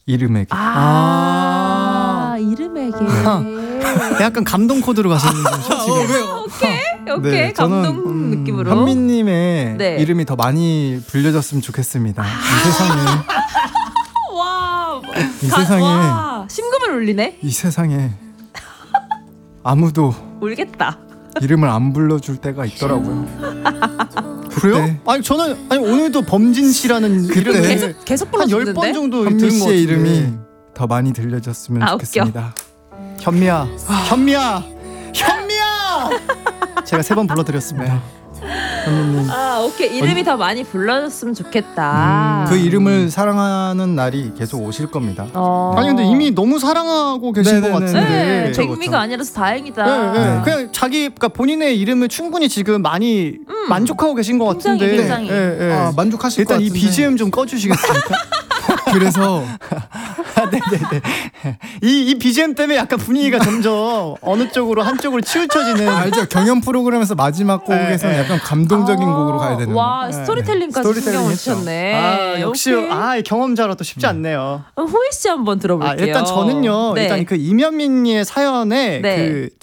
이름에게. 이름에게. 약간 감동 코드로 가셨는데 오케이 네, 감동 느낌으로. 현미님의 네. 이름이 더 많이 불려졌으면 좋겠습니다. 이 세상에. 와, 이 세상에. 와, 심금을 울리네. 이 세상에 아무도 울겠다. 이름을 안 불러줄 때가 있더라고요. 그래요? 아니 저는 오늘도 범진 씨라는 그때 이름을 계속 한 불러주는데. 10번 정도 현미 들은 것 씨의 같은데. 이름이 더 많이 들려졌으면 아, 좋겠습니다. 현미야. 제가 3번 불러드렸습니다. 현미님, 오케이. 이름이 더 많이 불러줬으면 좋겠다. 그 이름을 사랑하는 날이 계속 오실 겁니다. 아니 근데 이미 너무 사랑하고 계신 것 네네네. 같은데. 네, 그쵸, 백미가 그쵸. 아니라서 다행이다. 네. 그냥 그러니까 본인의 이름을 충분히 지금 많이 만족하고 계신 것 굉장히, 같은데. 굉장히. 아, 만족하실 일단 것 이 같은데. BGM 좀 꺼주시겠습니까? 그래서 네네네. 이 BGM 때문에 약간 분위기가 점점 어느 쪽으로 한쪽으로 치우쳐지는. 알죠? 경연 프로그램에서 마지막 곡에서는 약간 감동적인 곡으로 가야 되는. 와, 스토리텔링까지 스토리텔링 신경을 했죠. 주셨네. 역시 오케이. 경험자라 또 쉽지 않네요. 호이 씨 한번 들어볼게요. 일단 저는요. 네. 일단 그 이면민의 사연에 네. 그